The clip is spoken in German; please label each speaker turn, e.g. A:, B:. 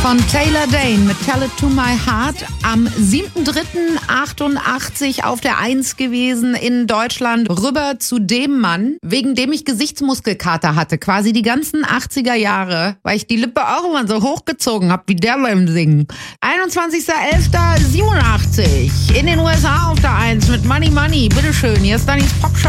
A: Von Taylor Dayne mit Tell It To My Heart. Am 7.3.88 auf der 1 gewesen in Deutschland. Rüber zu dem Mann, wegen dem ich Gesichtsmuskelkater hatte. Quasi die ganzen 80er Jahre, weil ich die Lippe auch immer so hochgezogen habe, wie der beim Singen. 21.11.87 in den USA auf der 1 mit Money Money. Bitteschön, hier ist Dannys Popshow.